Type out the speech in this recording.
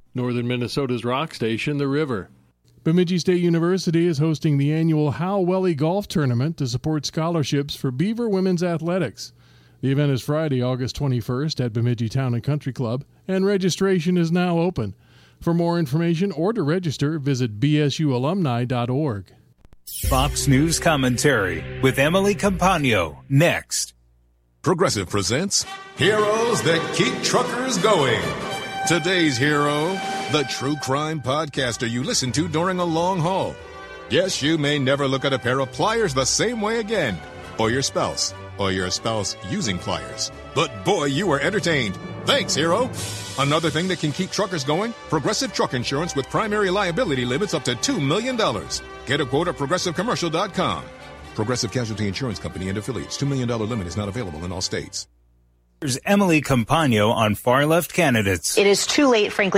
Northern Minnesota's rock station, The River. Bemidji State University is hosting the annual Hal Welly Golf Tournament to support scholarships for Beaver women's athletics. The event is Friday, August 21st at Bemidji Town and Country Club, and registration is now open. For more information or to register, visit bsualumni.org. Fox News Commentary with Emily Campagno, next. Progressive presents Heroes That Keep Truckers Going. Today's hero, the true crime podcaster you listen to during a long haul. Yes, you may never look at a pair of pliers the same way again, or your spouse using pliers. But boy, you were entertained. Thanks, hero. Another thing that can keep truckers going, Progressive Truck Insurance with primary liability limits up to $2 million. Get a quote at progressivecommercial.com. Progressive Casualty Insurance Company and affiliates. $2 million limit is not available in all states. Here's Emily Campagno on Far Left Candidates. It is too late, frankly.